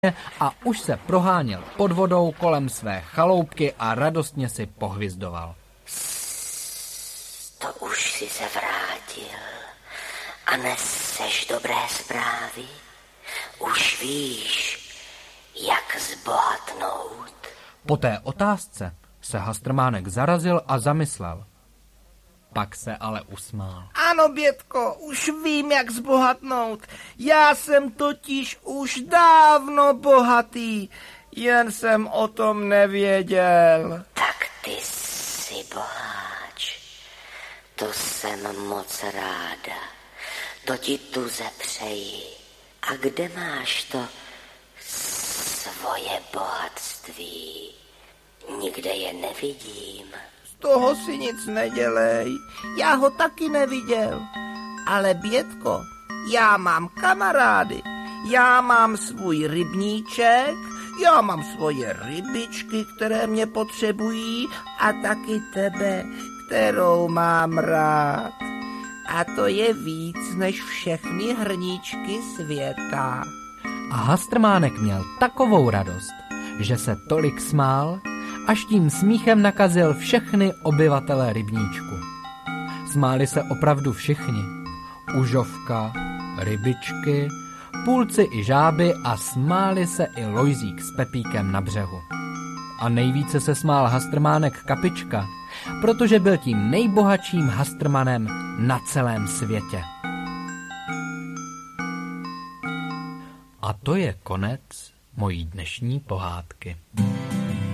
a už se proháněl pod vodou kolem své chaloupky a radostně si pohvizdoval. To už si se vrátil a neseš dobré zprávy. Už víš, jak zbohatnout. Po té otázce se Hastrmánek zarazil a zamyslel. Pak se ale usmál. Ano, Bětko, už vím, jak zbohatnout. Já jsem totiž už dávno bohatý, jen jsem o tom nevěděl. Tak ty jsi boháč. To jsem moc ráda. To ti tuze přeji. A kde máš to svoje bohatství? Nikde je nevidím. Z toho si nic nedělej, já ho taky neviděl. Ale Bětko, já mám kamarády, já mám svůj rybníček, já mám svoje rybičky, které mě potřebují a taky tebe, kterou mám rád. A to je víc než všechny hrníčky světa. A Hastrmánek měl takovou radost, že se tolik smál, až tím smíchem nakazil všechny obyvatele rybníčku. Smáli se opravdu všichni. Užovka, rybičky, půlci i žáby a smáli se i Lojzík s Pepíkem na břehu. A nejvíce se smál Hastrmánek Kapička, protože byl tím nejbohatším hastrmanem na celém světě. A to je konec mojí dnešní pohádky.